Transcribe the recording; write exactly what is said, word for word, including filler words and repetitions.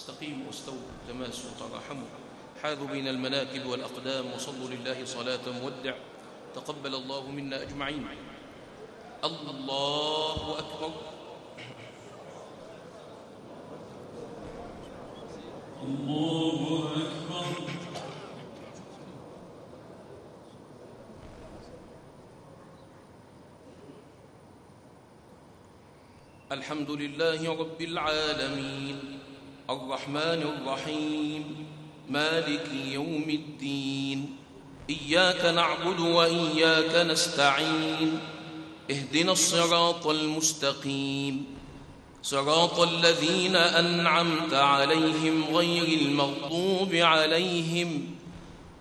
استقيموا واستووا تماسوا وتراحموا، حاذوا بين المناكب والأقدام، وصلوا لله صلاة مودع. تقبل الله منا أجمعين. الله أكبر. الله أكبر. الحمد لله رب العالمين، الرحمن الرحيم، مالك يوم الدين. إياك نعبد وإياك نستعين، اهدنا الصراط المستقيم، صراط الذين أنعمت عليهم غير المغضوب عليهم